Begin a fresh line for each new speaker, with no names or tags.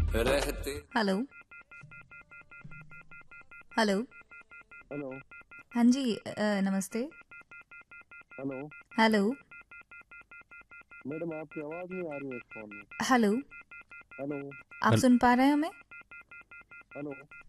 रहते।
Hello. Hello.
Hello.
हाँ जी, नमस्ते।
हेलो।
हेलो।
मैडम आपकी आवाज़ नहीं आ रही है इस फोन में।
हेलो।
हेलो।
आप सुन पा रहे हैं हमें?
हेलो।